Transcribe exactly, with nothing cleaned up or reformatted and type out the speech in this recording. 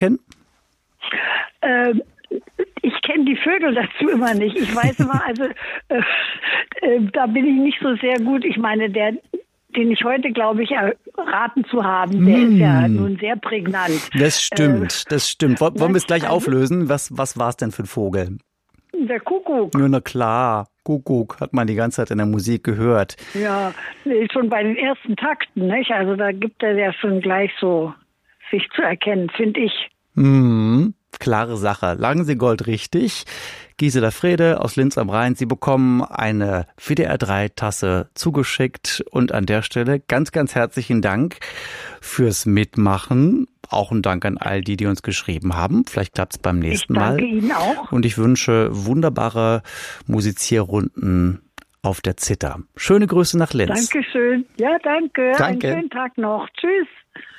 kennen? Ähm, ich kenne die Vögel dazu immer nicht. Ich weiß immer, also äh, äh, da bin ich nicht so sehr gut. Ich meine, der, den ich heute, glaube ich, erraten zu haben, der mm. ist ja nun sehr prägnant. Das stimmt, äh, das stimmt. Wollen wir es gleich also, auflösen? Was, was war es denn für ein Vogel? Der Kuckuck. Ja, na klar. Kuckuck hat man die ganze Zeit in der Musik gehört. Ja, schon bei den ersten Takten, nicht? Also da gibt er ja schon gleich so sich zu erkennen, finde ich. Mhm. Klare Sache. Lagen Sie Gold richtig. Gisela Frede aus Linz am Rhein. Sie bekommen eine W D R drei Tasse zugeschickt. Und an der Stelle ganz, ganz herzlichen Dank fürs Mitmachen. Auch ein Dank an all die, die uns geschrieben haben. Vielleicht klappt es beim nächsten Mal. Ich danke Ihnen auch. Und ich wünsche wunderbare Musizierrunden auf der Zither. Schöne Grüße nach Linz. Dankeschön. Ja, danke. Danke. Einen schönen Tag noch. Tschüss.